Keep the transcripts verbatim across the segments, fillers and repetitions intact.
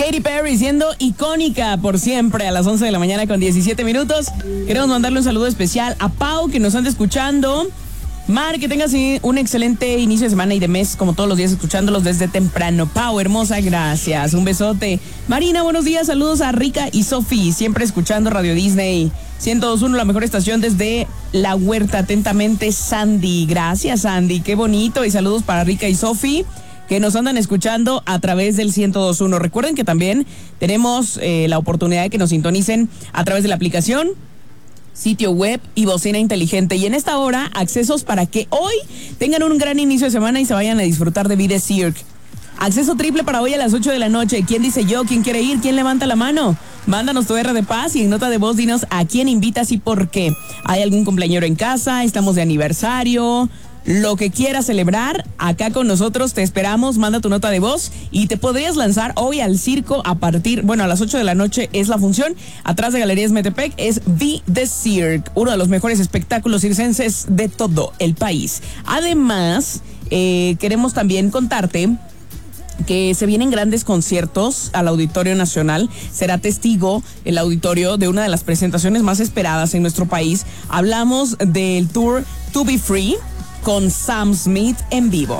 Katy Perry siendo icónica por siempre a las once de la mañana con diecisiete minutos. Queremos mandarle un saludo especial a Pau, que nos anda escuchando. Mar, que tengas un excelente inicio de semana y de mes, como todos los días, escuchándolos desde temprano. Pau, hermosa, gracias. Un besote. Marina, buenos días. Saludos a Rica y Sofi, siempre escuchando Radio Disney ciento dos punto uno, la mejor estación desde La Huerta. Atentamente, Sandy. Gracias, Sandy. Qué bonito. Y saludos para Rica y Sofi, que nos andan escuchando a través del ciento dos punto uno. Recuerden que también tenemos eh, la oportunidad de que nos sintonicen a través de la aplicación, sitio web y bocina inteligente. Y en esta hora, accesos para que hoy tengan un gran inicio de semana y se vayan a disfrutar de Vida Cirque. Acceso triple para hoy a las ocho de la noche. ¿Quién dice yo? ¿Quién quiere ir? ¿Quién levanta la mano? Mándanos tu R de paz y en nota de voz dinos a quién invitas y por qué. ¿Hay algún cumpleañero en casa? ¿Estamos de aniversario? Lo que quieras celebrar, acá con nosotros te esperamos. Manda tu nota de voz y te podrías lanzar hoy al circo a partir, bueno, a las ocho de la noche es la función. Atrás de Galerías Metepec es Be The Cirque, uno de los mejores espectáculos circenses de todo el país. Además, eh, queremos también contarte que se vienen grandes conciertos al Auditorio Nacional. Será testigo el auditorio de una de las presentaciones más esperadas en nuestro país. Hablamos del tour To Be Free con Sam Smith en vivo.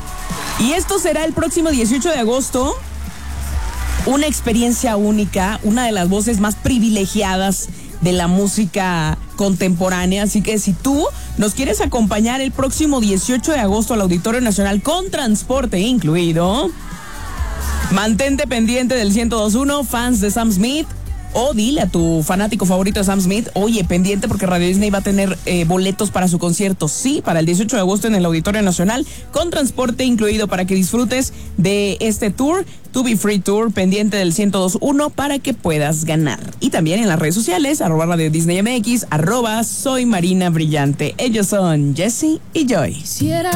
Y esto será el próximo dieciocho de agosto. Una experiencia única, una de las voces más privilegiadas de la música contemporánea. Así que si tú nos quieres acompañar el próximo dieciocho de agosto al Auditorio Nacional con transporte incluido, mantente pendiente del ciento dos punto uno, fans de Sam Smith. O dile a tu fanático favorito de Sam Smith, oye, pendiente porque Radio Disney va a tener eh, boletos para su concierto, sí, para el dieciocho de agosto en el Auditorio Nacional, con transporte incluido para que disfrutes de este tour, To Be Free Tour, pendiente del ciento dos punto uno para que puedas ganar. Y también en las redes sociales, arroba Radio Disney M X, arroba Soy Marina Brillante. Ellos son Jesse y Joy. Si era